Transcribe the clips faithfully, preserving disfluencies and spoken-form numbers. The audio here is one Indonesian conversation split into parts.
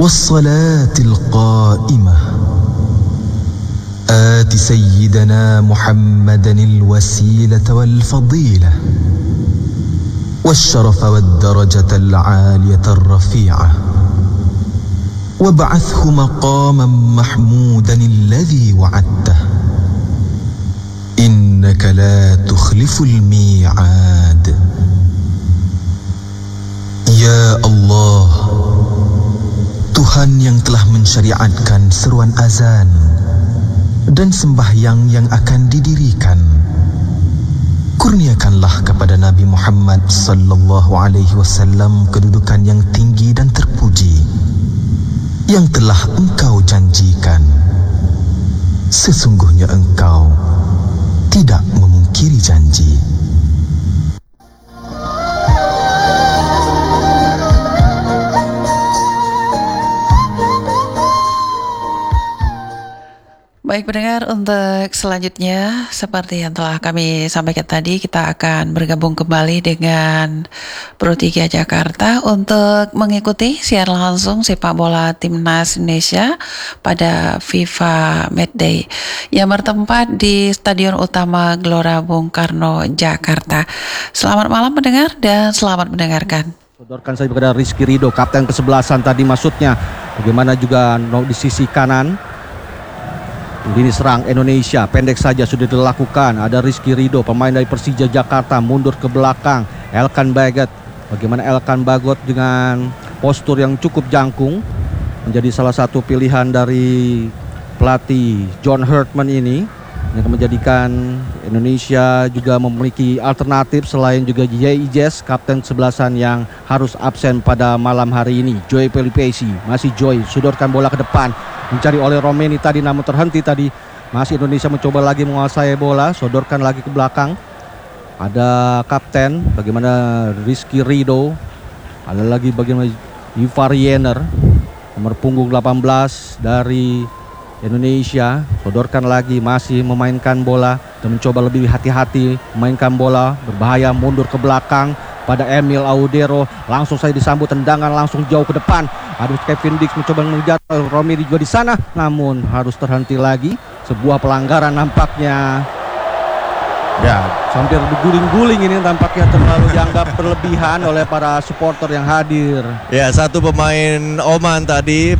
والصلاة القائمة آت سيدنا محمدا الوسيلة والفضيلة والشرف والدرجة العالية الرفيعة وابعثه مقاما محمودا الذي وعدته إنك لا تخلف الميعاد. Ya Allah, Tuhan yang telah mensyariatkan seruan azan dan sembahyang yang akan didirikan, kurniakanlah kepada Nabi Muhammad sallallahu alaihi wasallam kedudukan yang tinggi dan terpuji yang telah Engkau janjikan. Sesungguhnya Engkau tidak memungkiri janji. Baik pendengar, untuk selanjutnya seperti yang telah kami sampaikan tadi, kita akan bergabung kembali dengan Pro tiga Jakarta untuk mengikuti siaran langsung sepak bola Timnas Indonesia pada FIFA Matchday yang bertempat di Stadion Utama Gelora Bung Karno, Jakarta. Selamat malam pendengar dan selamat mendengarkan. Sodorkan saja kepada Rizky Ridho, kapten kesebelasan tadi maksudnya. Bagaimana juga di sisi kanan lini serang Indonesia pendek saja sudah dilakukan. Ada Rizky Ridho, pemain dari Persija Jakarta, mundur ke belakang. Elkan Bagot, bagaimana Elkan Bagot dengan postur yang cukup jangkung, menjadi salah satu pilihan dari pelatih John Herdman ini, yang menjadikan Indonesia juga memiliki alternatif selain juga J I Jes, kapten sebelasan yang harus absen pada malam hari ini. Joy Pelipesi, masih Joy, sodorkan bola ke depan, mencari oleh Romeni tadi namun terhenti tadi. Masih Indonesia mencoba lagi menguasai bola, sodorkan lagi ke belakang. Ada kapten bagaimana Rizky Ridho, ada lagi bagaimana Ivar Yener, nomor punggung delapan belas dari Indonesia, sodorkan lagi, masih memainkan bola dan mencoba lebih hati-hati memainkan bola, berbahaya, mundur ke belakang pada Emil Audero, langsung saya disambut tendangan langsung jauh ke depan. Aduh, Kevin Dix mencoba mengejar Romero juga di sana, namun harus terhenti lagi. Sebuah pelanggaran nampaknya. Ya, hampir berguling-guling ini, tampaknya terlalu dianggap berlebihan oleh para supporter yang hadir. Ya, satu pemain Oman tadi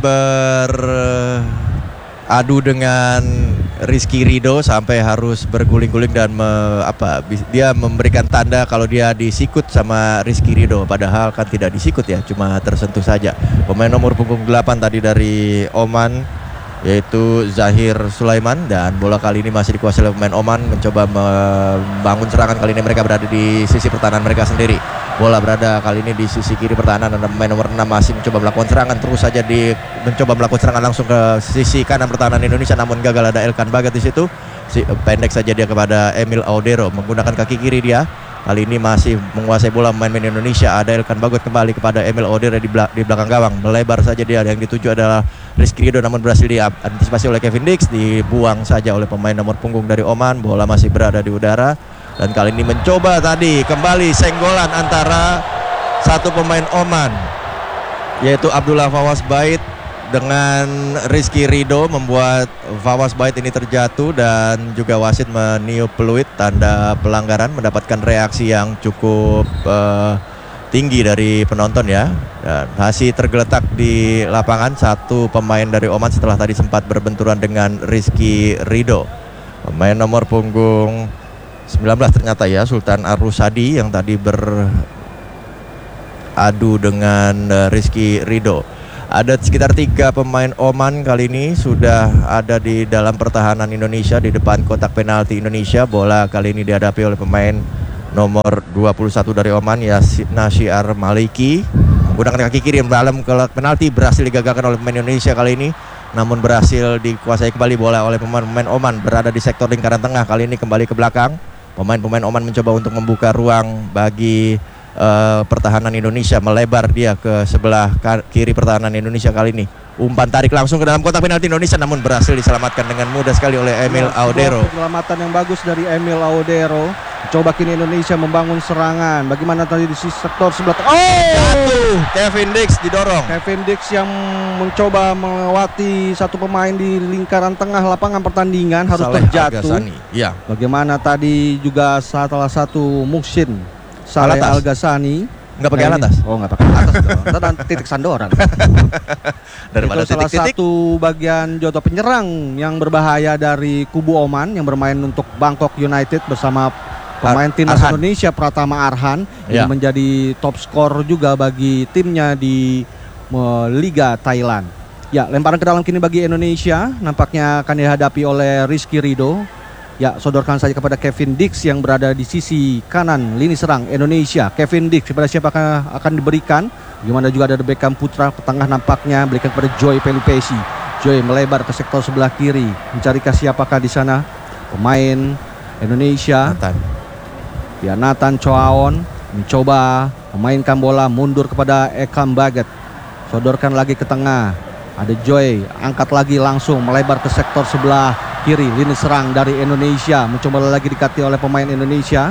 beradu dengan Rizky Ridho sampai harus berguling-guling dan me, apa dia memberikan tanda kalau dia disikut sama Rizky Ridho, padahal kan tidak disikut ya, cuma tersentuh saja. Pemain nomor punggung delapan tadi dari Oman yaitu Zahir Sulaiman, dan bola kali ini masih dikuasai oleh pemain Oman, mencoba membangun serangan. Kali ini mereka berada di sisi pertahanan mereka sendiri. Bola berada kali ini di sisi kiri pertahanan, dan pemain nomor enam masih mencoba melakukan serangan, terus saja di mencoba melakukan serangan langsung ke sisi kanan pertahanan Indonesia, namun gagal. Ada Elkan Bagot di situ. Si, pendek saja dia kepada Emil Audero, menggunakan kaki kiri dia. Kali ini masih menguasai bola pemain-pemain Indonesia. Ada Elkan Bagot kembali kepada Emil Audero di, belak- di belakang gawang. Melebar saja dia, yang dituju adalah Rizky Ridho, namun berhasil diantisipasi oleh Kevin Dix. Dibuang saja oleh pemain nomor punggung dari Oman. Bola masih berada di udara. Dan kali ini mencoba tadi kembali senggolan antara satu pemain Oman, yaitu Abdullah Fawaz Bait dengan Rizky Ridho, membuat Fawaz Bait ini terjatuh dan juga wasit meniup peluit tanda pelanggaran, mendapatkan reaksi yang cukup uh, tinggi dari penonton ya. Dan masih tergeletak di lapangan satu pemain dari Oman setelah tadi sempat berbenturan dengan Rizky Ridho. Pemain nomor punggung sembilan belas ternyata ya, Sultan Arusadi, yang tadi beradu dengan uh, Rizky Ridho. Ada sekitar tiga pemain Oman kali ini sudah ada di dalam pertahanan Indonesia di depan kotak penalti Indonesia. Bola kali ini dihadapi oleh pemain nomor dua puluh satu dari Oman, Yasina Syiar Maliki, menggunakan kaki kiri dalam kotak penalti, berhasil digagalkan oleh pemain Indonesia kali ini, namun berhasil dikuasai kembali bola oleh pemain-pemain Oman. Berada di sektor lingkaran tengah, kali ini kembali ke belakang. Pemain-pemain Oman mencoba untuk membuka ruang bagi Uh, pertahanan Indonesia, melebar dia ke sebelah kiri pertahanan Indonesia. Kali ini umpan tarik langsung ke dalam kotak penalti Indonesia, namun berhasil diselamatkan dengan mudah sekali oleh Emil Audero. Penyelamatan yang bagus dari Emil Audero. Coba kini Indonesia membangun serangan. Bagaimana tadi di sisi sektor sebelah. Oh! Jatuh. Kevin Dix didorong. Kevin Dix yang mencoba melewati satu pemain di lingkaran tengah lapangan pertandingan harus Saleh terjatuh. Al-Ghassani. Ya. Bagaimana tadi juga salah satu Muhsin Saleh Alatas. Al-Ghassani. Nggak pakai Nah, ini- alatas? Oh, nggak pakai atas dong. Dan titik sandoran. Daripada Itu salah titik-titik. satu bagian jodoh penyerang yang berbahaya dari kubu Oman yang bermain untuk Bangkok United bersama pemain Ar- timnas Arhan. Indonesia Pratama Arhan Ya. yang menjadi top skor juga bagi timnya di eh, Liga Thailand. Ya, lemparan ke dalam kini bagi Indonesia nampaknya akan dihadapi oleh Rizky Ridho. Ya, sodorkan saja kepada Kevin Dix yang berada di sisi kanan lini serang Indonesia. Kevin Dix kepada siapa akan, akan diberikan? Gimana juga ada Beckham Putra ke tengah nampaknya berikan kepada Joy Pelupesi. Joy melebar ke sektor sebelah kiri, mencari siapakah di sana pemain Indonesia. Nathan. Ya, Nathan Choaon mencoba memainkan bola mundur kepada Ekam Baget. Sodorkan lagi ke tengah. Ada Joy, angkat lagi langsung melebar ke sektor sebelah kiri lini serang dari Indonesia. Mencoba lagi dikati oleh pemain Indonesia.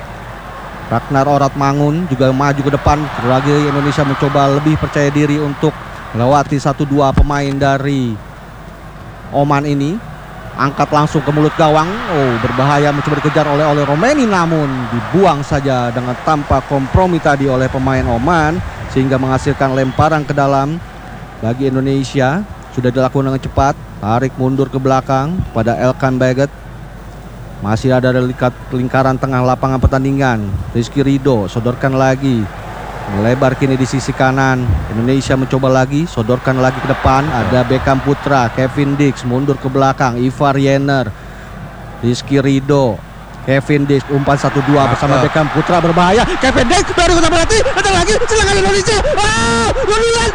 Ragnar Oratmangun juga maju ke depan. Lagi Indonesia mencoba lebih percaya diri untuk melewati satu dua pemain dari Oman ini. Angkat langsung ke mulut gawang. Oh, berbahaya mencoba dikejar oleh oleh Romeni, namun dibuang saja dengan tanpa kompromi tadi oleh pemain Oman sehingga menghasilkan lemparan ke dalam bagi Indonesia. Sudah dilakukan dengan cepat. Tarik mundur ke belakang pada Elkan Baget. Masih ada dekat lingkaran tengah lapangan pertandingan. Rizky Ridho sodorkan lagi. Melebar kini di sisi kanan. Indonesia mencoba lagi, sodorkan lagi ke depan. Ada Beckham Putra, Kevin Dix mundur ke belakang, Ivar Yenner, Rizky Ridho, Kevin Dix umpan satu dua bersama Beckham Putra berbahaya. Kevin Dix baru kota berarti, datang lagi serangan Indonesia. Ah, Gulian,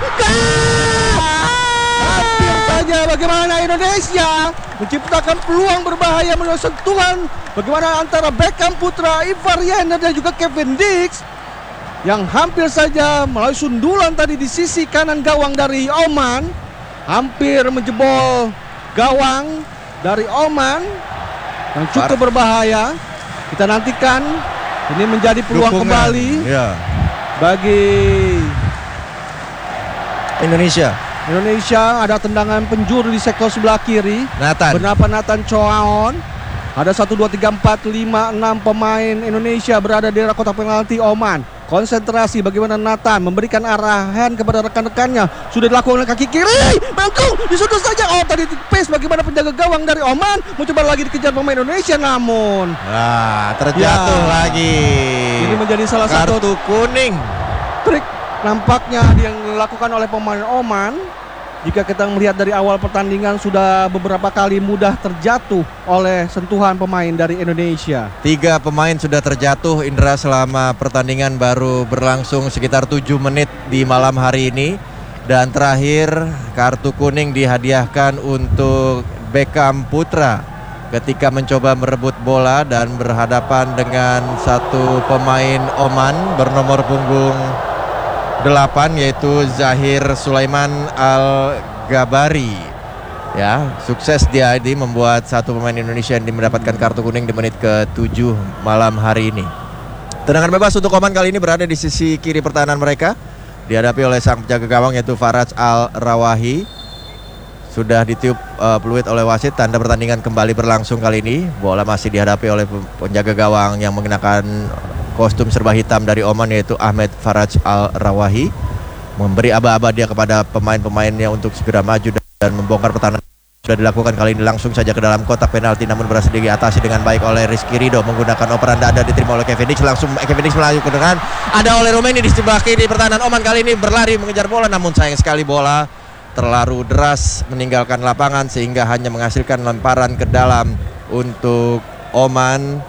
hampir saja bagaimana Indonesia menciptakan peluang berbahaya melalui sentuhan. Bagaimana antara Beckham Putra, Ivar Yenner dan juga Kevin Dix yang hampir saja melalui sundulan tadi di sisi kanan gawang dari Oman, hampir menjebol gawang dari Oman yang cukup berbahaya. Kita nantikan ini menjadi peluang Dukungan. kembali Ya. bagi Indonesia. Indonesia. Ada tendangan penjuru di sektor sebelah kiri. Nathan. Bernama Nathan Choaon. Ada satu, dua, tiga, empat, lima, enam pemain Indonesia berada di area kotak penalti Oman. Konsentrasi bagaimana Nathan memberikan arahan kepada rekan-rekannya. Sudah dilakukan oleh kaki kiri. Mangkung disudut saja. Oh, tadi pace bagaimana penjaga gawang dari Oman mencoba lagi dikejar pemain Indonesia, namun Nah, terjatuh Ya. lagi. ini menjadi salah satu Kartu kuning. trik nampaknya yang dilakukan oleh pemain Oman. Jika kita melihat dari awal pertandingan sudah beberapa kali mudah terjatuh oleh sentuhan pemain dari Indonesia. Tiga pemain sudah terjatuh, Indra, selama pertandingan baru berlangsung sekitar tujuh menit di malam hari ini. Dan terakhir kartu kuning dihadiahkan untuk Beckham Putra ketika mencoba merebut bola dan berhadapan dengan satu pemain Oman bernomor punggung delapan, yaitu Zahir Sulaiman Al-Gabari. Ya, sukses dia ini membuat satu pemain Indonesia yang mendapatkan kartu kuning di menit ke tujuh malam hari ini. Tendangan bebas untuk Oman kali ini berada di sisi kiri pertahanan mereka, dihadapi oleh sang penjaga gawang yaitu Faraj Al-Rawahi. Sudah ditiup uh, peluit oleh wasit, tanda pertandingan kembali berlangsung kali ini. Bola masih dihadapi oleh penjaga gawang yang mengenakan kostum serba hitam dari Oman, yaitu Ahmed Faraj Al-Rawahi. Memberi aba-aba dia kepada pemain-pemainnya untuk segera maju dan membongkar pertahanan. Sudah dilakukan kali ini langsung saja ke dalam kotak penalti, namun berhasil diatasi dengan baik oleh Rizky Ridho menggunakan operan dada, diterima oleh Kevin Dix. Langsung Kevin Dix melaju ke dengan ada oleh Romeni di sebelah kiri pertahanan Oman kali ini berlari mengejar bola, namun sayang sekali bola terlalu deras meninggalkan lapangan sehingga hanya menghasilkan lemparan ke dalam untuk Oman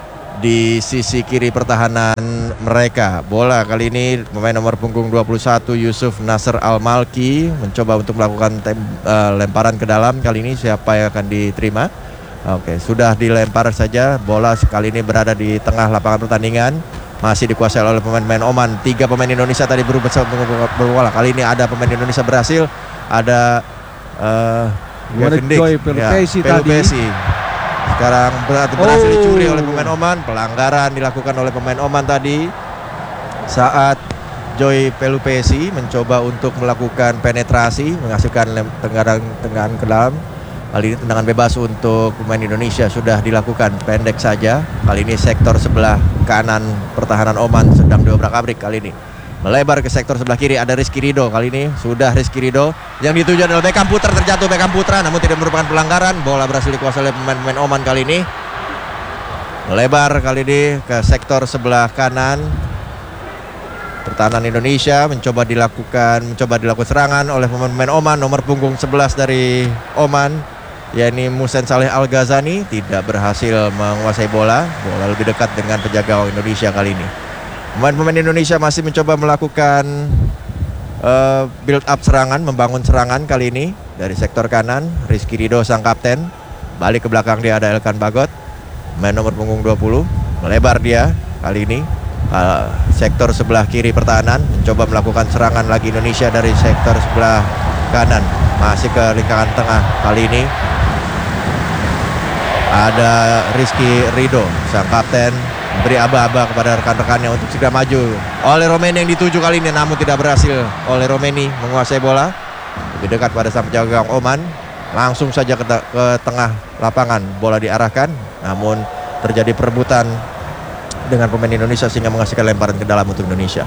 di sisi kiri pertahanan mereka. Bola kali ini pemain nomor punggung dua puluh satu Yusuf Nasr Al-Malki mencoba untuk melakukan tem, uh, lemparan ke dalam. Kali ini siapa yang akan diterima? Oke, sudah dilempar saja. Bola sekali ini berada di tengah lapangan pertandingan, masih dikuasai oleh pemain-pemain Oman. Tiga pemain Indonesia tadi berusaha berbola. Kali ini ada pemain Indonesia berhasil. Ada uh, Kevin Dix, Joy Pelupesi ya, tadi. Pelupesi. Sekarang ber- berhasil Oh. dicuri oleh pemain Oman. Pelanggaran dilakukan oleh pemain Oman tadi saat Joy Pelupesi mencoba untuk melakukan penetrasi, menghasilkan lem- tendangan-tendangan ke dalam. Kali ini tendangan bebas untuk pemain Indonesia sudah dilakukan, pendek saja. Kali ini sektor sebelah kanan pertahanan Oman sedang diobrak-abrik kali ini. Melebar ke sektor sebelah kiri, ada Rizky Ridho. Kali ini sudah Rizky Ridho yang dituju adalah Beckham Putra, terjatuh Beckham Putra namun tidak merupakan pelanggaran. Bola berhasil dikuasai oleh pemain-pemain Oman kali ini. Melebar kali ini ke sektor sebelah kanan. Pertahanan Indonesia mencoba dilakukan mencoba dilakukan serangan oleh pemain-pemain Oman. Nomor punggung sebelas dari Oman, yakni Musen Saleh Al Ghazani, tidak berhasil menguasai bola. Bola lebih dekat dengan penjaga gawang Indonesia kali ini. Pemain-pemain Indonesia masih mencoba melakukan uh, build up serangan, membangun serangan kali ini dari sektor kanan. Rizky Ridho sang kapten, balik ke belakang dia ada Elkan Bagot, main nomor punggung dua puluh. Melebar dia kali ini uh, sektor sebelah kiri pertahanan, mencoba melakukan serangan lagi Indonesia dari sektor sebelah kanan, masih ke lingkaran tengah. Kali ini ada Rizky Ridho sang kapten, beri aba-aba kepada rekan-rekannya untuk segera maju. Oleh Romeni yang dituju kali ini namun tidak berhasil. Oleh Romeni menguasai bola lebih dekat pada sang penjaga gawang Oman. Langsung saja ke, ke tengah lapangan bola diarahkan, namun terjadi perebutan dengan pemain Indonesia sehingga menghasilkan lemparan ke dalam untuk Indonesia.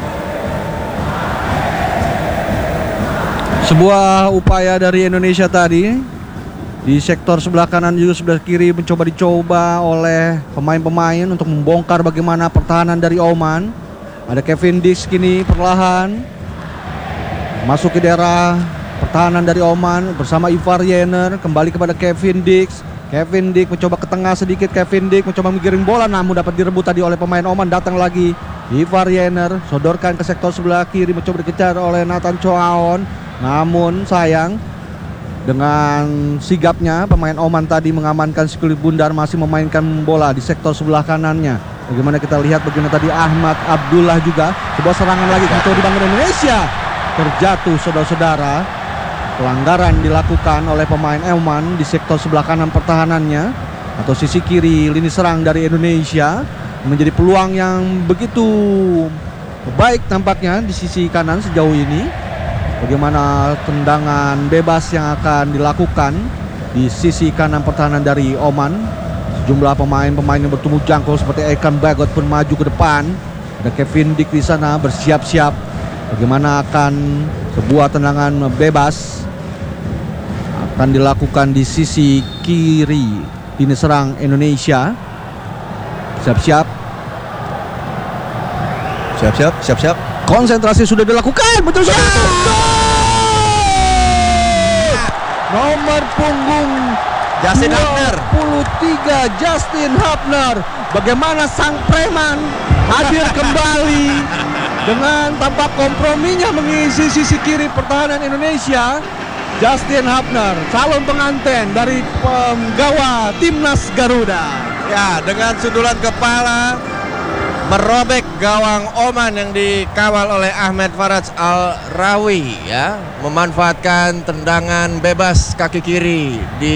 Sebuah upaya dari Indonesia tadi di sektor sebelah kanan juga sebelah kiri mencoba dicoba oleh pemain-pemain untuk membongkar bagaimana pertahanan dari Oman. Ada Kevin Dix kini perlahan masuk ke daerah pertahanan dari Oman bersama Ivar Yener. Kembali kepada Kevin Dix. Kevin Dix mencoba ke tengah sedikit. Kevin Dix mencoba menggiring bola namun dapat direbut tadi oleh pemain Oman. Datang lagi Ivar Yener, sodorkan ke sektor sebelah kiri, mencoba dikejar oleh Nathan Choaon. Namun sayang, dengan sigapnya pemain Oman tadi mengamankan si kulit bundar, masih memainkan bola di sektor sebelah kanannya. Bagaimana kita lihat bagaimana tadi Ahmad Abdullah juga sebuah serangan lagi mencoba dibangun Indonesia. Terjatuh saudara-saudara. Pelanggaran dilakukan oleh pemain Oman di sektor sebelah kanan pertahanannya atau sisi kiri lini serang dari Indonesia. Menjadi peluang yang begitu baik tampaknya di sisi kanan sejauh ini. Bagaimana tendangan bebas yang akan dilakukan di sisi kanan pertahanan dari Oman. Sejumlah pemain-pemain yang bertumbuh jangkau seperti Elkan Bagot pun maju ke depan. Ada Kevin Dix di sana bersiap-siap. Bagaimana akan sebuah tendangan bebas akan dilakukan di sisi kiri lini serang Indonesia. Siap-siap. Siap-siap, siap-siap. Konsentrasi sudah dilakukan. Betul sekali. Nomor punggung Justin Hapner. dua puluh tiga Justin Hapner. Bagaimana sang preman hadir kembali dengan tampak komprominya mengisi sisi kiri pertahanan Indonesia. Justin Hapner, calon pengantin dari penggawa Timnas Garuda. Ya, dengan sundulan kepala merobek gawang Oman yang dikawal oleh Ahmed Faraj Al-Rawi, ya, memanfaatkan tendangan bebas kaki kiri di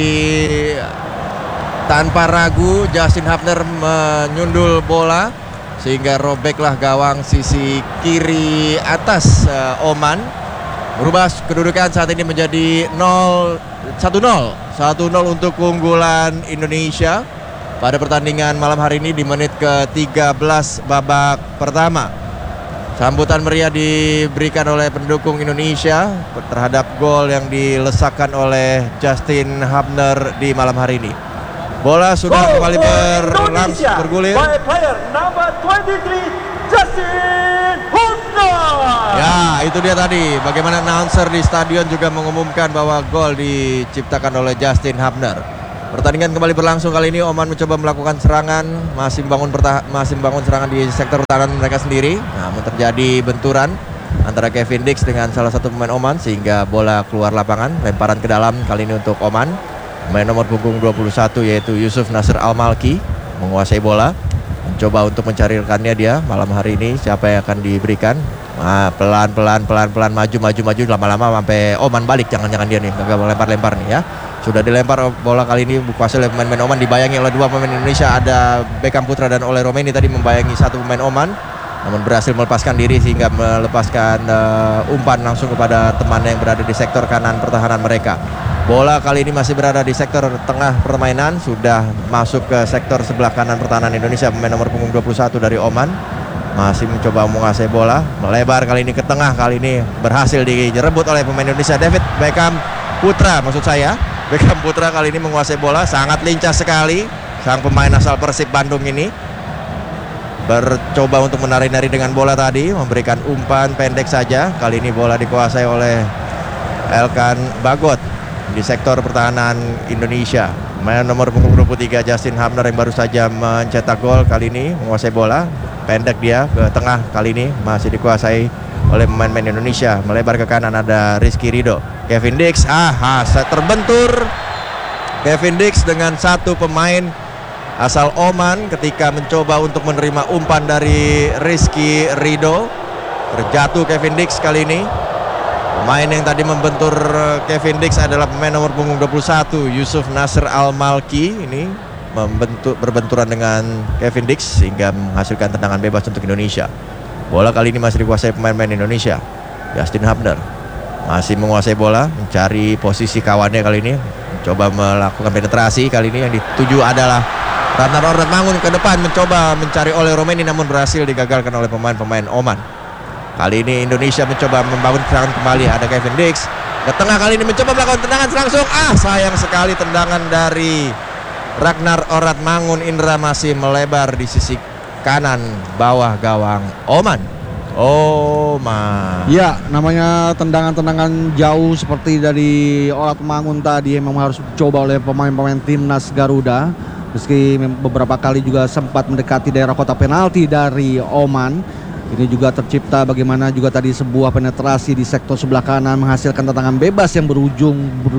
tanpa ragu. Justin Hapner menyundul bola sehingga robeklah gawang sisi kiri atas uh, Oman. Berubah kedudukan saat ini menjadi nol satu nol satu nol untuk keunggulan Indonesia pada pertandingan malam hari ini di menit ke tiga belas babak pertama. Sambutan meriah diberikan oleh pendukung Indonesia terhadap gol yang dilesakkan oleh Justin Hapner di malam hari ini. Bola sudah kembali berlangsung bergulir. By player number twenty-three, Justin Hapner. Ya, itu dia tadi. Bagaimana announcer di stadion juga mengumumkan bahwa gol diciptakan oleh Justin Hapner. Pertandingan kembali berlangsung. Kali ini Oman mencoba melakukan serangan, masih membangun pertah- masih membangun serangan di sektor pertahanan mereka sendiri. Namun terjadi benturan antara Kevin Dix dengan salah satu pemain Oman sehingga bola keluar lapangan, lemparan ke dalam kali ini untuk Oman. Pemain nomor punggung dua puluh satu yaitu Yusuf Nasr Al-Malki menguasai bola, mencoba untuk mencari rekannya dia malam hari ini siapa yang akan diberikan. Nah, pelan-pelan pelan-pelan maju maju maju lama-lama sampai Oman balik, jangan-jangan dia nih nggak lempar-lempar nih ya. Sudah dilempar bola kali ini dikuasai oleh pemain-pemain Oman, dibayangi oleh dua pemain Indonesia. Ada Beckham Putra dan Ole Romeni tadi membayangi satu pemain Oman, namun berhasil melepaskan diri sehingga melepaskan uh, umpan langsung kepada temannya yang berada di sektor kanan pertahanan mereka. Bola kali ini masih berada di sektor tengah permainan, sudah masuk ke sektor sebelah kanan pertahanan Indonesia. Pemain nomor punggung dua puluh satu dari Oman masih mencoba menguasai bola, melebar kali ini ke tengah, kali ini berhasil direbut oleh pemain Indonesia. David Beckham Putra maksud saya Beckham Putra kali ini menguasai bola, sangat lincah sekali sang pemain asal Persib Bandung ini. Bercoba untuk menari-nari dengan bola tadi, memberikan umpan pendek saja. Kali ini bola dikuasai oleh Elkan Bagot di sektor pertahanan Indonesia. Pemain nomor punggung dua puluh tiga Justin Hubner yang baru saja mencetak gol kali ini menguasai bola. Pendek dia ke tengah, kali ini masih dikuasai oleh pemain-pemain Indonesia. Melebar ke kanan ada Rizky Ridho. Kevin Dix, ah, terbentur Kevin Dix dengan satu pemain asal Oman ketika mencoba untuk menerima umpan dari Rizky Ridho. Terjatuh Kevin Dix kali ini. Pemain yang tadi membentur Kevin Dix adalah pemain nomor punggung dua puluh satu Yusuf Nasr Al-Malki. Ini membentur, berbenturan dengan Kevin Dix sehingga menghasilkan tendangan bebas untuk Indonesia. Bola kali ini masih dikuasai pemain-pemain Indonesia. Justin Hubner masih menguasai bola, mencari posisi kawannya kali ini, coba melakukan penetrasi. Kali ini yang dituju adalah Ratnar Orad Mangun ke depan, mencoba mencari Ole Romeni, namun berhasil digagalkan oleh pemain-pemain Oman. Kali ini Indonesia mencoba membangun serangan kembali. Ada Kevin Dix ke tengah, kali ini mencoba melakukan tendangan langsung. Ah, sayang sekali tendangan dari Ragnar Orad Mangun Indra masih melebar di sisi kanan bawah gawang Oman. Oman. Ya, namanya tendangan-tendangan jauh seperti dari Orad Mangun tadi memang harus dicoba oleh pemain-pemain timnas Garuda. Meski beberapa kali juga sempat mendekati daerah kotak penalti dari Oman. Ini juga tercipta bagaimana juga tadi sebuah penetrasi di sektor sebelah kanan menghasilkan tendangan bebas yang berujung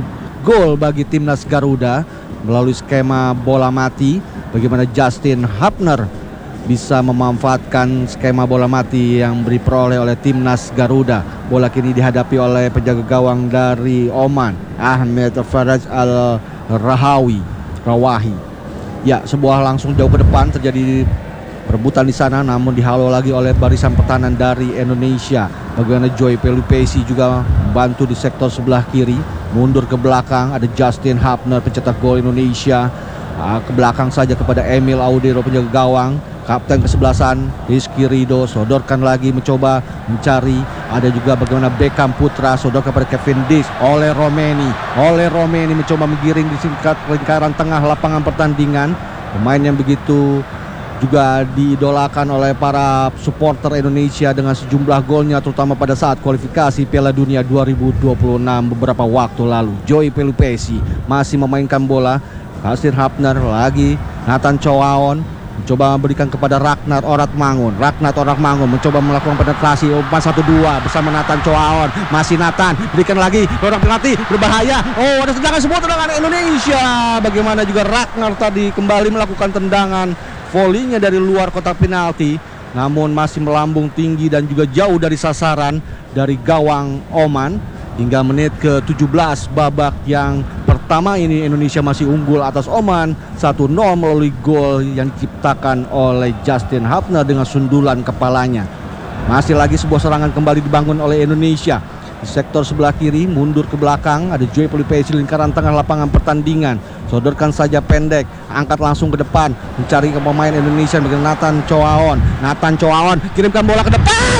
gol bagi timnas Garuda melalui skema bola mati. Bagaimana Justin Hubner bisa memanfaatkan skema bola mati yang diperoleh oleh timnas Garuda. Bola kini dihadapi oleh penjaga gawang dari Oman, Ahmed Faraj Al-Rahawi Rawahi. Ya, sebuah langsung jauh ke depan terjadi perebutan di sana, namun dihalau lagi oleh barisan pertahanan dari Indonesia. Bagaimana Joy Pelupesi juga membantu di sektor sebelah kiri, mundur ke belakang. Ada Justin Hubner pencetak gol Indonesia. Ke belakang saja kepada Emil Audero penjaga gawang. Kapten kesebelasan Rizky Ridho sodorkan lagi, mencoba mencari. Ada juga bagaimana Beckham Putra sodorkan kepada Kevin Dix. Ole Romeni Ole Romeni mencoba menggiring di singkat lingkaran tengah lapangan pertandingan. Pemain yang begitu juga diidolakan oleh para supporter Indonesia dengan sejumlah golnya, terutama pada saat kualifikasi Piala Dunia dua ribu dua puluh enam beberapa waktu lalu. Joy Pelupesi masih memainkan bola. Justin Hubner lagi, Nathan Chowaon mencoba memberikan kepada Ragnar Orad Mangun. Ragnar Orad Mangun mencoba melakukan penetrasi umpan satu dua bersama Nathan Chowaon. Masih Nathan, berikan lagi orang penalti berbahaya. Oh, ada tendangan, semua tendangan Indonesia. Bagaimana juga Ragnar tadi kembali melakukan tendangan volley-nya dari luar kotak penalti, namun masih melambung tinggi dan juga jauh dari sasaran dari gawang Oman. Hingga menit ke tujuh belas babak yang pertama ini Indonesia masih unggul atas Oman satu nol melalui gol yang diciptakan oleh Justin Hubner dengan sundulan kepalanya. Masih lagi sebuah serangan kembali dibangun oleh Indonesia. Di sektor sebelah kiri, mundur ke belakang, ada Joy Pelupesi lingkaran tengah lapangan pertandingan. Sodorkan saja pendek, angkat langsung ke depan, mencari ke pemain Indonesia dengan Nathan Chowaon. Nathan Chowaon kirimkan bola ke depan.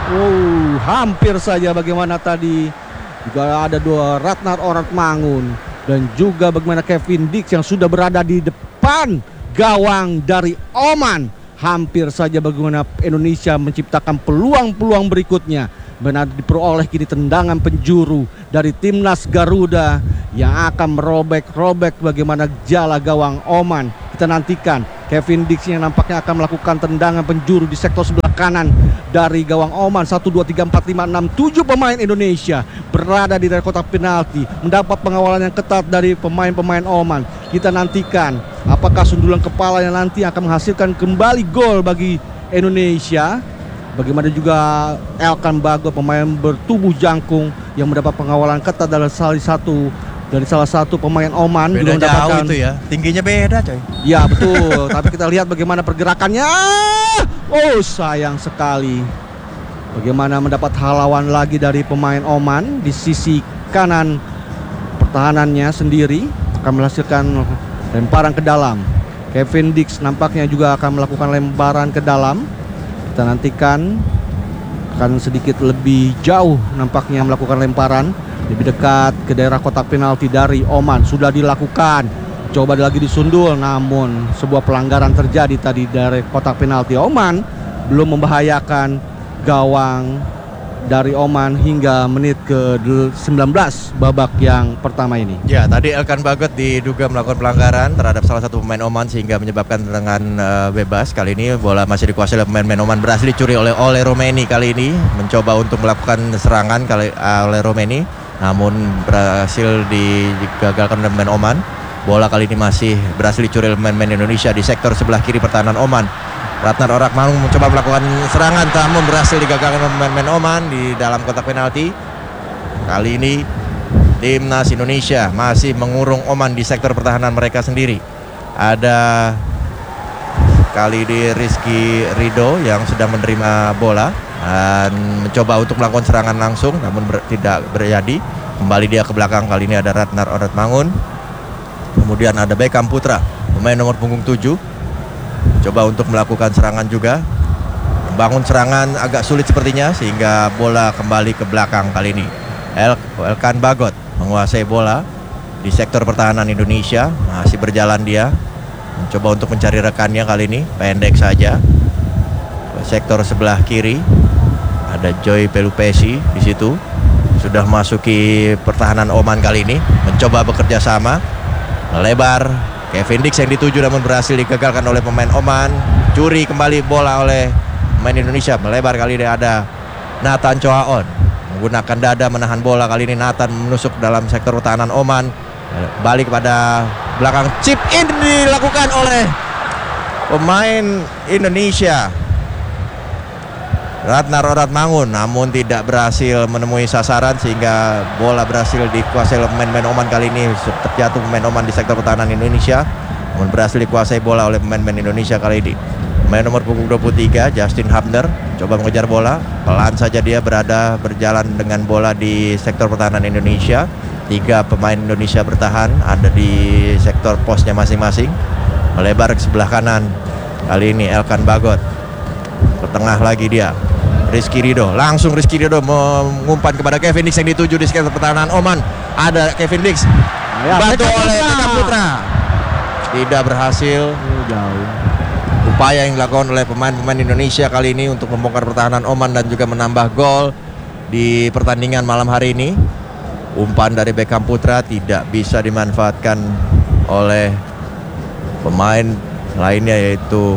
Oh, hampir saja bagaimana tadi. Juga ada dua Ratnar Orad Mangun dan juga bagaimana Kevin Dix yang sudah berada di depan gawang dari Oman. Hampir saja bagaimana Indonesia menciptakan peluang-peluang berikutnya. Benar diperoleh kini tendangan penjuru dari timnas Garuda yang akan merobek-robek bagaimana jala gawang Oman. Kita nantikan Kevin Dix yang nampaknya akan melakukan tendangan penjuru di sektor sebelah kanan dari gawang Oman. Satu, dua, tiga, empat, lima, enam, tujuh pemain Indonesia berada di daerah kotak penalti, mendapat pengawalan yang ketat dari pemain-pemain Oman. Kita nantikan apakah sundulan kepala yang nanti akan menghasilkan kembali gol bagi Indonesia. Bagaimana juga Elkan Bagot, pemain bertubuh jangkung yang mendapat pengawalan ketat dalam salah satu dari salah satu pemain Oman. Beda belum jauh mendapatkan. itu ya, tingginya beda coy. Ya betul, tapi kita lihat bagaimana pergerakannya. Oh sayang sekali. Bagaimana mendapat halangan lagi dari pemain Oman di sisi kanan pertahanannya sendiri, akan menghasilkan lemparan ke dalam. Kevin Dix nampaknya juga akan melakukan lemparan ke dalam. Kita nantikan akan sedikit lebih jauh nampaknya melakukan lemparan, lebih dekat ke daerah kotak penalti dari Oman. Sudah dilakukan, coba lagi disundul, namun sebuah pelanggaran terjadi tadi dari kotak penalti. Oman belum membahayakan gawang dari Oman hingga menit ke sembilan belas babak yang pertama ini. Ya, tadi Elkan Bagot diduga melakukan pelanggaran terhadap salah satu pemain Oman sehingga menyebabkan tendangan uh, bebas. Kali ini bola masih dikuasai oleh pemain-pemain Oman, berhasil dicuri oleh oleh Romeni kali ini, mencoba untuk melakukan serangan kali uh, oleh Romeni, namun berhasil digagalkan oleh pemain Oman. Bola kali ini masih berhasil dicuri oleh pemain-pemain Indonesia di sektor sebelah kiri pertahanan Oman. Ratnar Orak Manung mencoba melakukan serangan, namun berhasil digagalkan oleh pemain Oman di dalam kotak penalti. Kali ini timnas Indonesia masih mengurung Oman di sektor pertahanan mereka sendiri. Ada kali ini Rizky Ridho yang sedang menerima bola dan mencoba untuk melakukan serangan langsung, namun ber, tidak terjadi. Kembali dia ke belakang, kali ini ada Ratnar Orak Mangun. Kemudian ada Beckham Putra, pemain nomor punggung tujuh, coba untuk melakukan serangan juga. Membangun serangan agak sulit sepertinya, sehingga bola kembali ke belakang kali ini. El Elkan Bagot menguasai bola di sektor pertahanan Indonesia. Masih berjalan dia, mencoba untuk mencari rekannya kali ini. Pendek saja. Sektor sebelah kiri ada Joy Pelupesi di situ. Sudah masuki pertahanan Oman kali ini, mencoba bekerja sama. Melebar, Kevin Dix yang dituju namun berhasil digagalkan oleh pemain Oman. Curi kembali bola oleh pemain Indonesia. Melebar kali ini ada Nathan Choaon, menggunakan dada menahan bola. Kali ini Nathan menusuk dalam sektor pertahanan Oman. Balik pada belakang, chip in dilakukan oleh pemain Indonesia Ratnar Orat Mangun, namun tidak berhasil menemui sasaran sehingga bola berhasil dikuasai oleh pemain-pemain Oman. Kali ini terjatuh pemain Oman di sektor pertahanan Indonesia, namun berhasil dikuasai bola oleh pemain-pemain Indonesia kali ini. Pemain nomor punggung dua puluh tiga Justin Hubner coba mengejar bola, pelan saja dia berada berjalan dengan bola di sektor pertahanan Indonesia. Tiga pemain Indonesia bertahan ada di sektor posnya masing-masing. Melebar ke sebelah kanan, kali ini Elkan Bagot, ke tengah lagi dia Rizky Ridho, langsung Rizky Ridho mengumpan kepada Kevin Dix yang dituju di sektor pertahanan Oman. Ada Kevin Dix, bantu oleh Beckham Putra, tidak berhasil. Jauh. Upaya yang dilakukan oleh pemain-pemain Indonesia kali ini untuk membongkar pertahanan Oman dan juga menambah gol di pertandingan malam hari ini. Umpan dari Beckham Putra tidak bisa dimanfaatkan oleh pemain lainnya, yaitu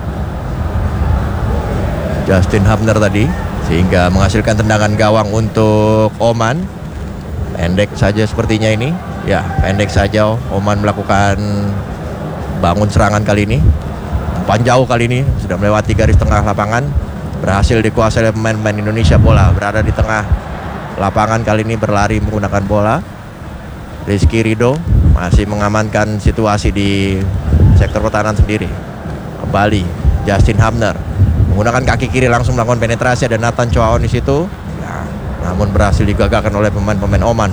Justin Hubner tadi, sehingga menghasilkan tendangan gawang untuk Oman. Pendek saja sepertinya ini. Ya, pendek saja Oman melakukan bangun serangan kali ini. Umpan jauh kali ini, sudah melewati garis tengah lapangan. Berhasil dikuasai oleh pemain-pemain Indonesia. Bola berada di tengah lapangan kali ini, berlari menggunakan bola. Rizky Ridho masih mengamankan situasi di sektor pertahanan sendiri. Kembali Justin Hubner menggunakan kaki kiri langsung melakukan penetrasi, ada Nathan Choaon di situ. Ya, namun berhasil digagalkan oleh pemain-pemain Oman.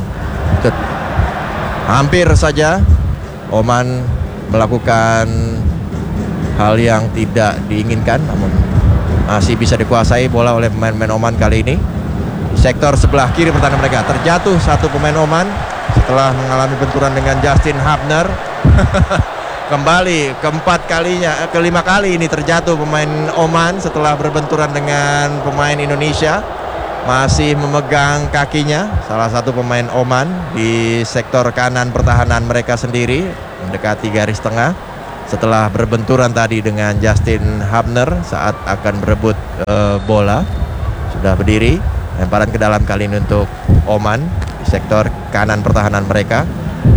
Hampir saja Oman melakukan hal yang tidak diinginkan, namun masih bisa dikuasai bola oleh pemain-pemain Oman kali ini. Di sektor sebelah kiri pertahanan mereka terjatuh satu pemain Oman setelah mengalami benturan dengan Justin Hubner. Kembali keempat kalinya, kelima kali ini terjatuh pemain Oman setelah berbenturan dengan pemain Indonesia. Masih memegang kakinya salah satu pemain Oman di sektor kanan pertahanan mereka sendiri, mendekati garis tengah. Setelah berbenturan tadi dengan Justin Hubner saat akan berebut uh, bola, sudah berdiri. Lemparan ke dalam kali ini untuk Oman di sektor kanan pertahanan mereka.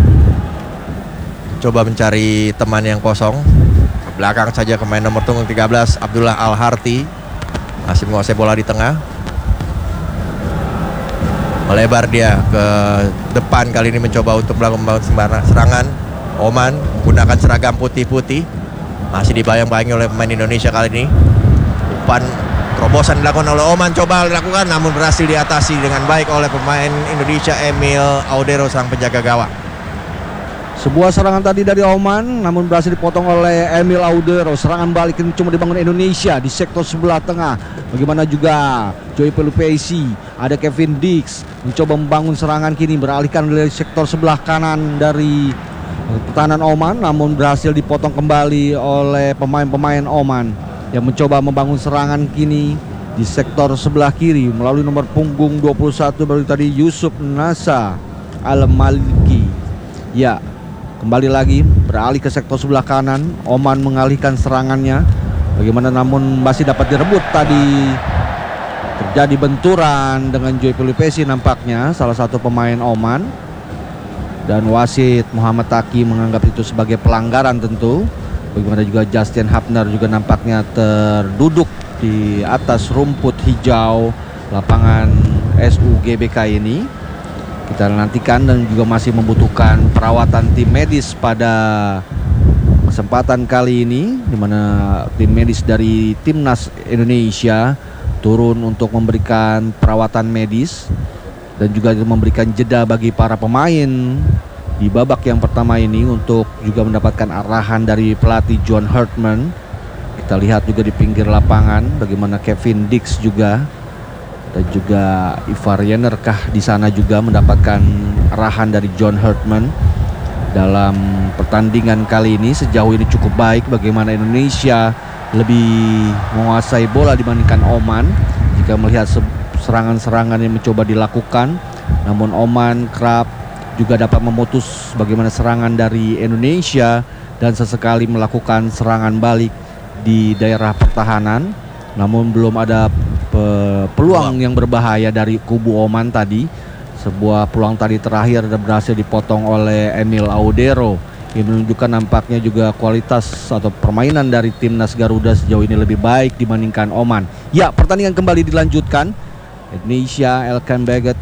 Coba mencari teman yang kosong. Ke belakang saja pemain nomor punggung tiga belas Abdullah Al-Harti masih menguasai bola di tengah. Melebar dia ke depan, kali ini mencoba untuk melakukan serangan. Oman menggunakan seragam putih-putih, masih dibayang-bayangi oleh pemain Indonesia kali ini. Umpan terobosan dilakukan oleh Oman, coba dilakukan namun berhasil diatasi dengan baik oleh pemain Indonesia Emil Audero sang penjaga gawang. Sebuah serangan tadi dari Oman namun berhasil dipotong oleh Emil Audero. Serangan balik ini cuma dibangun Indonesia di sektor sebelah tengah. Bagaimana juga Joy Pelupesi, ada Kevin Dix mencoba membangun serangan, kini beralihkan dari sektor sebelah kanan dari pertahanan Oman namun berhasil dipotong kembali oleh pemain-pemain Oman yang mencoba membangun serangan kini di sektor sebelah kiri melalui nomor punggung dua puluh satu baru tadi Yusuf Nasa Al-Maliki. Ya, kembali lagi beralih ke sektor sebelah kanan. Oman mengalihkan serangannya. Bagaimana namun masih dapat direbut tadi. Terjadi benturan dengan Joy Pelupesi nampaknya, salah satu pemain Oman. Dan wasit Muhammad Taki menganggap itu sebagai pelanggaran tentu. Bagaimana juga Justin Hapner juga nampaknya terduduk di atas rumput hijau lapangan S U G B K ini. Kita nantikan dan juga masih membutuhkan perawatan tim medis pada kesempatan kali ini, di mana tim medis dari Timnas Indonesia turun untuk memberikan perawatan medis dan juga memberikan jeda bagi para pemain di babak yang pertama ini untuk juga mendapatkan arahan dari pelatih John Hartman. Kita lihat juga di pinggir lapangan bagaimana Kevin Dix juga dan juga Ivar Yenerkah di sana juga mendapatkan arahan dari John Hartman dalam pertandingan kali ini. Sejauh ini cukup baik, bagaimana Indonesia lebih menguasai bola dibandingkan Oman jika melihat serangan-serangan yang mencoba dilakukan. Namun Oman kerap juga dapat memutus bagaimana serangan dari Indonesia dan sesekali melakukan serangan balik di daerah pertahanan. Namun belum ada peluang yang berbahaya dari kubu Oman tadi. Sebuah peluang tadi terakhir berhasil dipotong oleh Emil Audero. Ini menunjukkan nampaknya juga kualitas atau permainan dari timnas Garuda sejauh ini lebih baik dibandingkan Oman. Ya, pertandingan kembali dilanjutkan. Indonesia, Elkan Baggett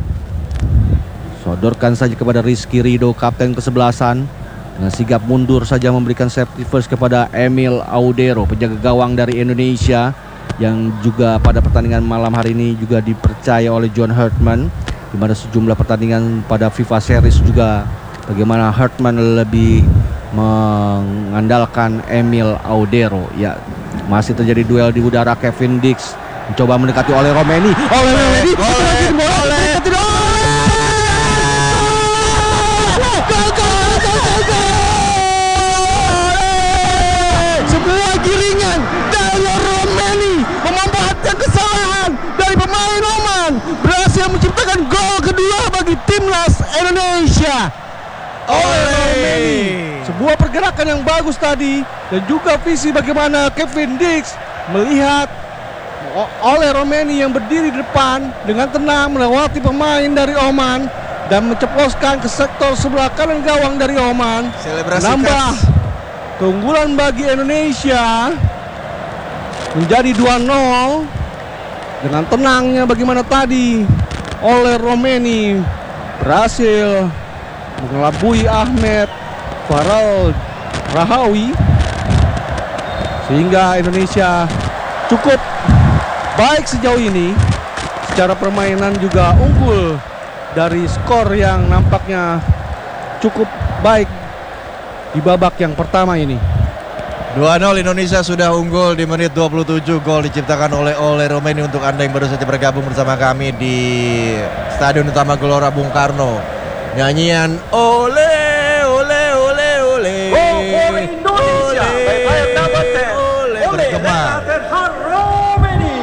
sodorkan saja kepada Rizky Ridho, kapten kesebelasan, dengan sigap mundur saja memberikan safety first kepada Emil Audero, penjaga gawang dari Indonesia yang juga pada pertandingan malam hari ini juga dipercaya oleh John Hartman, di mana sejumlah pertandingan pada FIFA Series juga bagaimana Hartman lebih mengandalkan Emil Audero. Ya, masih terjadi duel di udara. Kevin Dix mencoba mendekati oleh Romeni. Oleh Romeni. Oleh sebuah giringan dari Romeni memanfaatkan kesalahan dari pemain Oman, berhasil menciptakan gol kedua bagi timnas Indonesia. Oleh Romeni, sebuah pergerakan yang bagus tadi dan juga visi bagaimana Kevin Dix melihat oleh Romeni yang berdiri di depan dengan tenang melewati pemain dari Oman dan menceploskan ke sektor sebelah kanan gawang dari Oman. Nambah keunggulan bagi Indonesia menjadi dua nol dengan tenangnya bagaimana tadi oleh Romeni berhasil mengelabui Ahmed Faral Rahawi sehingga Indonesia cukup baik sejauh ini. Secara permainan juga unggul dari skor yang nampaknya cukup baik di babak yang pertama ini. dua nol Indonesia sudah unggul di menit dua puluh tujuh. Gol diciptakan oleh oleh Romeni. Untuk Anda yang baru saja bergabung bersama kami di Stadion Utama Gelora Bung Karno, nyanyian ole ole ole ole Gol for Indonesia by player number ten ole bergema. Romeni.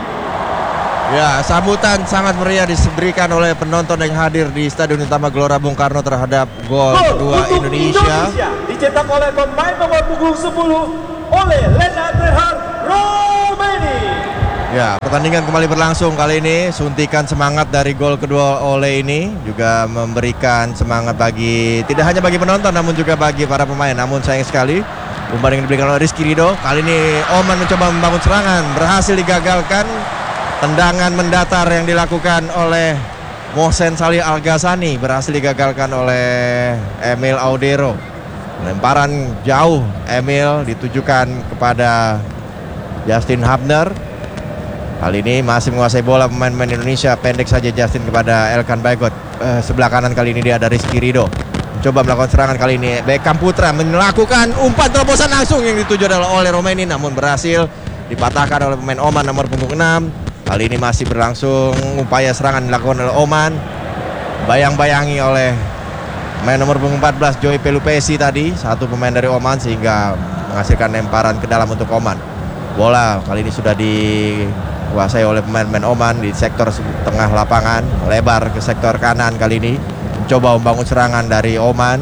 Ya, sambutan sangat meriah diberikan oleh penonton yang hadir di Stadion Utama Gelora Bung Karno terhadap gol kedua Indonesia. Indonesia dicetak oleh pemain nomor punggung sepuluh oleh Lennart Gerhard Romeni. Ya, pertandingan kembali berlangsung. Kali ini suntikan semangat dari gol kedua oleh ini juga memberikan semangat bagi tidak hanya bagi penonton namun juga bagi para pemain. Namun sayang sekali umpan yang diberikan oleh Rizky Ridho. Kali ini Oman mencoba membangun serangan, berhasil digagalkan. Tendangan mendatar yang dilakukan oleh Mohsen Salih Al Ghassani berhasil digagalkan oleh Emil Audero. Lemparan jauh Emil ditujukan kepada Justin Hubner. Kali ini masih menguasai bola pemain-pemain Indonesia. Pendek saja Justin kepada Elkan Bagot. eh, Sebelah kanan kali ini dia ada Rizky Ridho. Coba melakukan serangan kali ini. Beckham Putra melakukan umpan terobosan langsung yang dituju adalah oleh Romeni, namun berhasil dipatahkan oleh pemain Oman nomor punggung enam. Kali ini masih berlangsung upaya serangan dilakukan oleh Oman. Bayang-bayangi oleh pemain nomor punggung empat belas Joy Pelupesi tadi, satu pemain dari Oman, sehingga menghasilkan lemparan ke dalam untuk Oman. Bola kali ini sudah dikuasai oleh pemain-pemain Oman di sektor tengah lapangan, lebar ke sektor kanan kali ini. Mencoba membangun serangan dari Oman.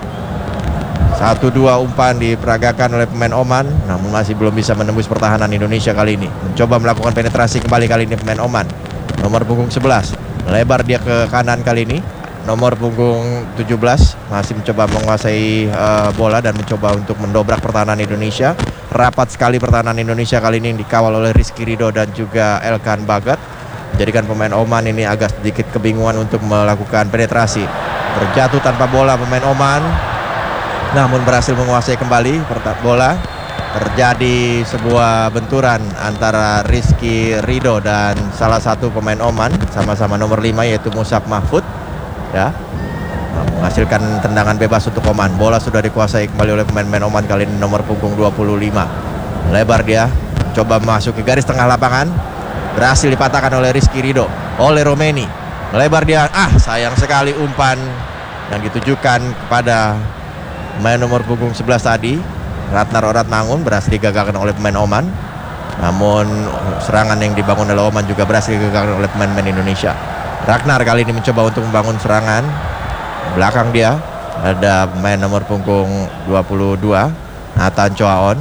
Satu dua umpan diperagakan oleh pemain Oman, namun masih belum bisa menembus pertahanan Indonesia kali ini. Mencoba melakukan penetrasi kembali kali ini pemain Oman. Nomor punggung sebelas, lebar dia ke kanan kali ini. Nomor punggung tujuh belas masih mencoba menguasai uh, bola dan mencoba untuk mendobrak pertahanan Indonesia. Rapat sekali pertahanan Indonesia kali ini dikawal oleh Rizky Ridho dan juga Elkan Bagot. Menjadikan pemain Oman ini agak sedikit kebingungan untuk melakukan penetrasi. Terjatuh tanpa bola pemain Oman, namun berhasil menguasai kembali bola. Terjadi sebuah benturan antara Rizky Ridho dan salah satu pemain Oman, sama-sama nomor lima, yaitu Musab Mahfud, ya, menghasilkan tendangan bebas untuk Oman. Bola sudah dikuasai kembali oleh pemain-pemain Oman kali ini nomor punggung dua puluh lima. Lebar dia, coba masuk ke garis tengah lapangan. Berhasil dipatahkan oleh Rizky Ridho, oleh Romeni. Melebar dia, ah sayang sekali umpan yang ditujukan kepada pemain nomor punggung sebelas tadi, Ratnar Oratmangun, berhasil digagalkan oleh pemain Oman. Namun serangan yang dibangun oleh Oman juga berhasil digagalkan oleh pemain-pemain Indonesia. Ragnar kali ini mencoba untuk membangun serangan. Belakang dia ada pemain nomor punggung dua puluh dua, Nathan Choaon.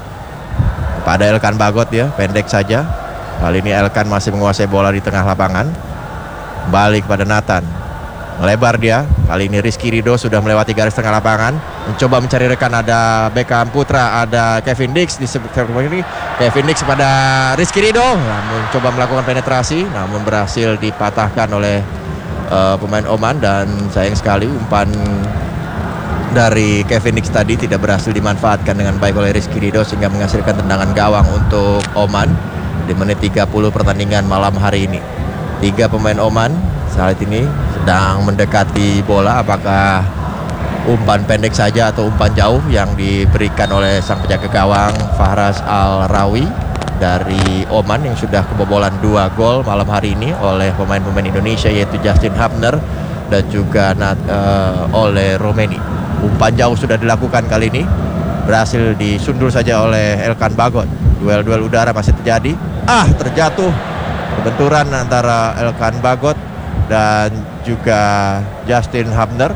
Pada Elkan Bagot dia, pendek saja. Kali ini Elkan masih menguasai bola di tengah lapangan. Balik pada Nathan. Melebar dia. Kali ini Rizky Ridho sudah melewati garis tengah lapangan. Mencoba mencari rekan, ada Beckham Putra, ada Kevin Dix di sebelah ini. Kevin Dix pada Rizky Ridho. Namun coba melakukan penetrasi, namun berhasil dipatahkan oleh uh, pemain Oman. Dan sayang sekali umpan dari Kevin Dix tadi tidak berhasil dimanfaatkan dengan baik oleh Rizky Ridho, sehingga menghasilkan tendangan gawang untuk Oman di menit tiga puluh pertandingan malam hari ini. Tiga pemain Oman saat ini sedang mendekati bola. Apakah umpan pendek saja atau umpan jauh yang diberikan oleh sang penjaga gawang Fahras Al-Rawi dari Oman, yang sudah kebobolan dua gol malam hari ini oleh pemain-pemain Indonesia, yaitu Justin Hubner dan juga uh, oleh Romeni. Umpan jauh sudah dilakukan kali ini, berhasil disundul saja oleh Elkan Bagot. Duel-duel udara masih terjadi. Ah, terjatuh. Benturan antara Elkan Bagot dan juga Justin Hubner.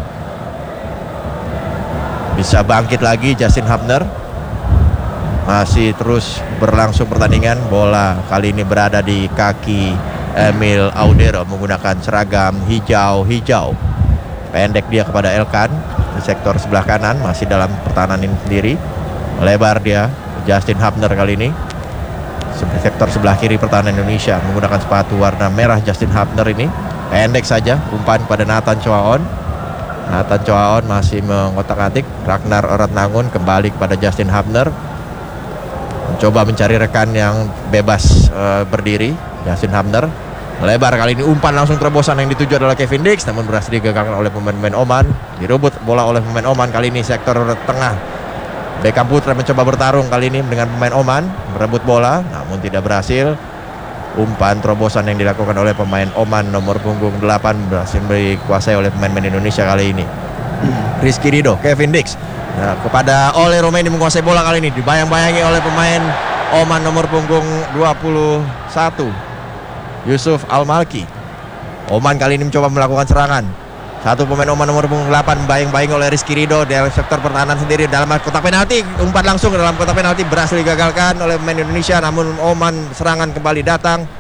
Bisa bangkit lagi Justin Hubner. Masih terus berlangsung pertandingan. Bola kali ini berada di kaki Emil Audero menggunakan seragam hijau-hijau. Pendek dia kepada Elkan di sektor sebelah kanan, masih dalam pertahanan ini sendiri. Lebar dia Justin Hubner kali ini. Sektor sebelah kiri pertahanan Indonesia menggunakan sepatu warna merah. Justin Hubner ini pendek saja, umpan pada Nathan Choaon. Nathan Choaon masih mengotak-atik. Ragnar Oratmangun kembali kepada Justin Hubner, mencoba mencari rekan yang bebas uh, berdiri. Justin Hubner melebar, kali ini umpan langsung terobosan yang dituju adalah Kevin Dix, namun berhasil digagalkan oleh pemain-pemain Oman. Direbut bola oleh pemain Oman kali ini sektor tengah. Beckham Putra mencoba bertarung kali ini dengan pemain Oman, merebut bola namun tidak berhasil. Umpan terobosan yang dilakukan oleh pemain Oman nomor punggung delapan berhasil dikuasai oleh pemain-pemain Indonesia kali ini. Rizky Ridho, Kevin Dix, nah, kepada oleh Romeni menguasai bola kali ini, dibayang-bayangi oleh pemain Oman nomor punggung dua puluh satu, Yusuf Al-Malki. Oman kali ini mencoba melakukan serangan. Satu pemain Oman nomor punggung delapan bayang-bayang oleh Rizky Ridho dalam sektor pertahanan sendiri dalam kotak penalti. Umpan langsung dalam kotak penalti berhasil digagalkan oleh pemain Indonesia, namun Oman serangan kembali datang.